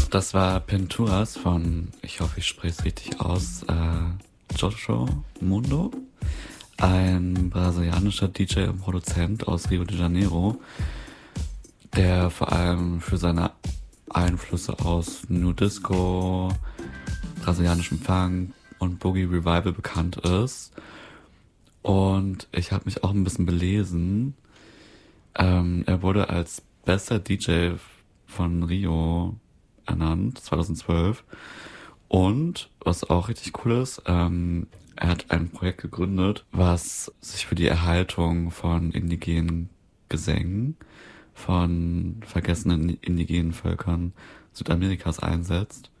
Das war Pinturas von, ich hoffe, ich spreche es richtig aus, Joshua Mundo, ein brasilianischer DJ und Produzent aus Rio de Janeiro, der vor allem für seine Einflüsse aus New Disco, brasilianischem Funk und Boogie Revival bekannt ist. Und ich habe mich auch ein bisschen belesen. Er wurde als bester DJ von Rio ernannt, 2012. Und, was auch richtig cool ist, er hat ein Projekt gegründet, was sich für die Erhaltung von indigenen Gesängen, von vergessenen indigenen Völkern Südamerikas einsetzt.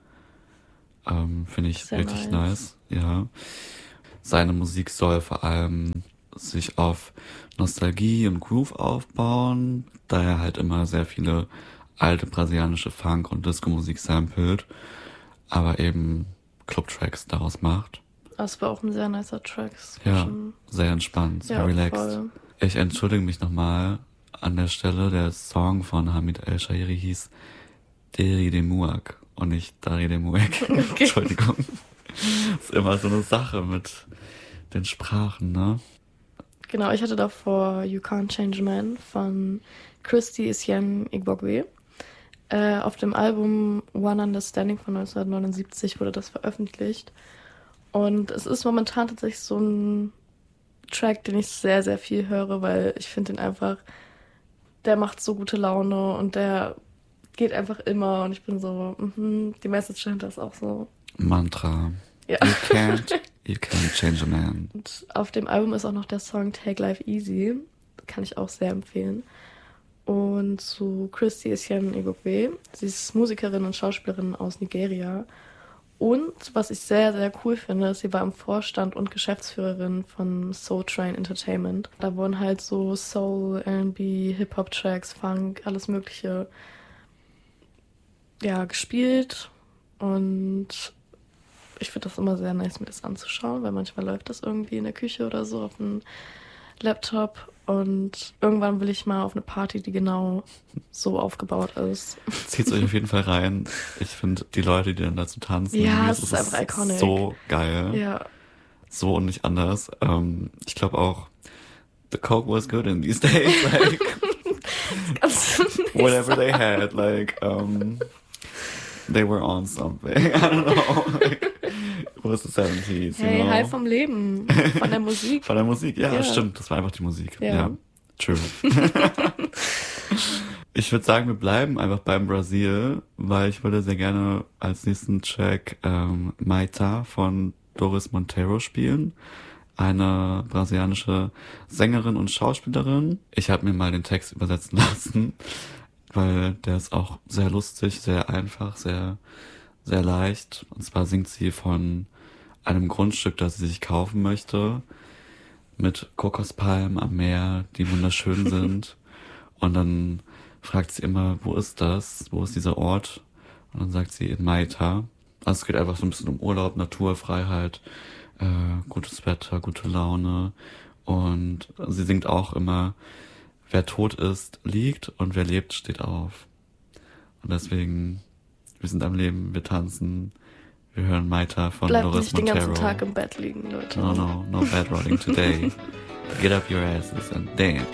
Finde ich sehr richtig nice. Ja. Seine Musik soll vor allem sich auf Nostalgie und Groove aufbauen, da er halt immer sehr viele alte brasilianische Funk- und Disco-Musik samplet, aber eben Club-Tracks daraus macht. Das war auch ein sehr nicer Track. Ja, sehr entspannt, sehr relaxed. Voll. Ich entschuldige mich nochmal an der Stelle, der Song von Hamid El-Shairi hieß Deri de Muak und nicht Dari de Muek. Okay. Entschuldigung. Das ist immer so eine Sache mit den Sprachen, ne? Genau, ich hatte davor You Can't Change a Man von Christy Etienne Igbokwe. Auf dem Album One Understanding von 1979 wurde das veröffentlicht. Und es ist momentan tatsächlich so ein Track, den ich sehr, sehr viel höre, weil ich finde den einfach, der macht so gute Laune und der geht einfach immer und ich bin so, die Message dahinter ist auch so. Mantra. Ja. You can't change a man. Und auf dem Album ist auch noch der Song Take Life Easy. Kann ich auch sehr empfehlen. Und zu Christy Etienne Igbokwe. Sie ist Musikerin und Schauspielerin aus Nigeria. Und was ich sehr, sehr cool finde, ist, sie war im Vorstand und Geschäftsführerin von Soul Train Entertainment. Da wurden halt so Soul, R&B, Hip-Hop-Tracks, Funk, alles Mögliche gespielt. Und ich finde das immer sehr nice, mir das anzuschauen, weil manchmal läuft das irgendwie in der Küche oder so auf dem Laptop. Und irgendwann will ich mal auf eine Party, die genau so aufgebaut ist. Zieht's euch auf jeden Fall rein. Ich finde die Leute, die dann dazu tanzen, ja, es ist einfach iconic. So geil. Ja. So und nicht anders. Ich glaube auch, the coke was good in these days. Like, whatever they had, like, they were on something. I don't know. Like, it was the 70s, hey, you know? High vom Leben. Von der Musik. Von der Musik, ja, stimmt. Das war einfach die Musik. Ja, true. Ich würde sagen, wir bleiben einfach beim Brasil, weil ich würde sehr gerne als nächsten Track Maita von Doris Monteiro spielen. Eine brasilianische Sängerin und Schauspielerin. Ich habe mir mal den Text übersetzen lassen, weil der ist auch sehr lustig, sehr einfach, sehr, sehr leicht. Und zwar singt sie von einem Grundstück, das sie sich kaufen möchte, mit Kokospalmen am Meer, die wunderschön sind. Und dann fragt sie immer, wo ist das? Wo ist dieser Ort? Und dann sagt sie in Maita. Also es geht einfach so ein bisschen um Urlaub, Natur, Freiheit, gutes Wetter, gute Laune. Und sie singt auch immer, wer tot ist, liegt und wer lebt, steht auf. Und deswegen, wir sind am Leben, wir tanzen, wir hören Maita von Bleibt Doris nicht Monteiro. den ganzen Tag im Bett liegen, Leute. No bed rotting today. Get up your asses and dance.